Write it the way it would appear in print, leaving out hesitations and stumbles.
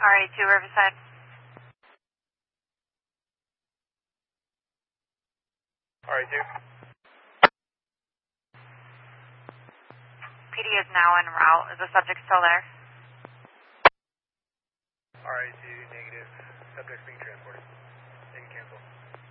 RA2 Riverside. RA2. PD is now en route. Is the subject still there? RA2 negative. Subject's being transported. They can cancel.